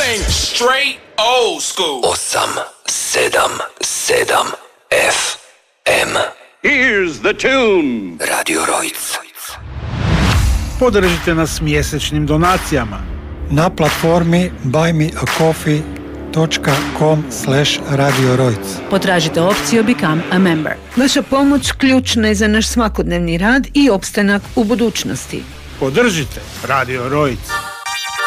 bang, straight old school. 877 FM. Here's the tune. Radio Rojc. Podržite nas mjesečnim donacijama na platformi buymeacoffee.com/Radio Rojc. Potražite opciju Become a Member. Vaša pomoć ključna je za naš svakodnevni rad i opstanak u budućnosti. Podržite Radio Rojc.